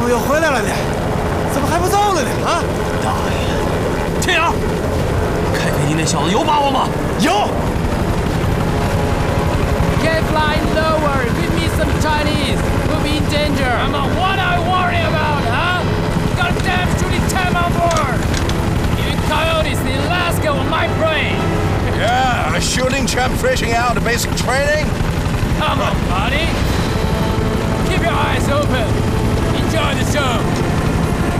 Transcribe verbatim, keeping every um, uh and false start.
么又回来了呢？怎么还不走了呢？啊！ 大爷，天阳，开飞机那小子有把握吗？ 有。 Get flying lower. Give me some Chinese. We'll be in danger. I'm on what I worry about, huh? Goddamn shooting time on board. You coyotes in Alaska on my brain. Yeah, a shooting champ fishing out the basic training. Come on, buddy. Keep your eyes open. Enjoy the show.